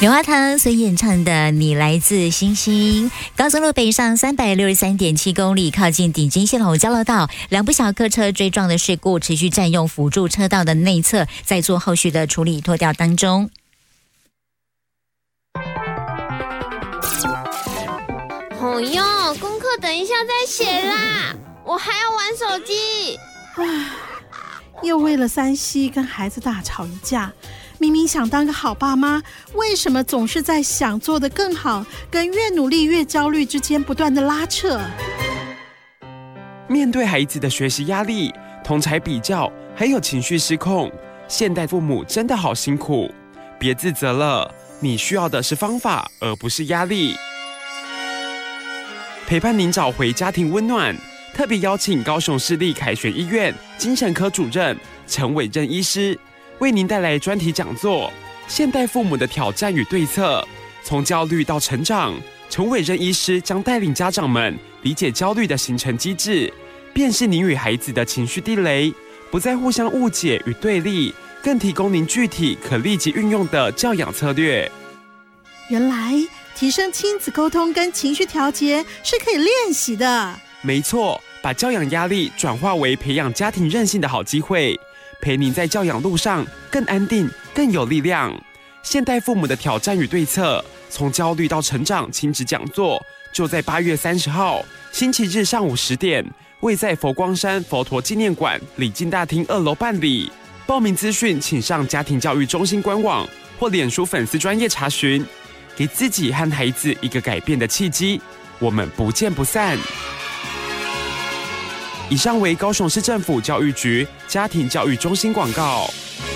棉花糖所演唱的《你来自星星》。高速路北上363.7公里，靠近顶金系统交流道，两部小客车追撞的事故持续占用辅助车道的内侧，在做后续的处理拖吊当中。 哦哟，功课等一下再写啦，我还要玩手机。 又为了3C 跟孩子大吵一架。明明想当个好爸妈，为什么总是在想做得更好跟越努力越焦虑之间不断的拉扯？ 面对孩子的学习压力、同侪比较，还有情绪失控，现代父母真的好辛苦。别自责了，你需要的是方法，而不是压力。陪伴您找回家庭温暖，特别邀请高雄市立凯旋医院精神科主任陈伟任医师，为您带来专题讲座《现代父母的挑战与对策》，从焦虑到成长，陈伟任医师将带领家长们理解焦虑的形成机制，辨识您与孩子的情绪地雷，不再互相误解与对立，更提供您具体可立即运用的教养策略。 原来提升亲子沟通跟情绪调节是可以练习的。 没错，把教养压力转化为培养家庭韧性的好机会，陪您在教养路上更安定、更有力量。现代父母的挑战与对策，从焦虑到成长亲子讲座，就在8月30号星期日上午10点，位在佛光山佛陀纪念馆礼敬大厅2楼办理。报名资讯请上家庭教育中心官网或脸书粉丝专页查询。给自己和孩子一个改变的契机，我们不见不散。以上为高雄市政府教育局家庭教育中心广告。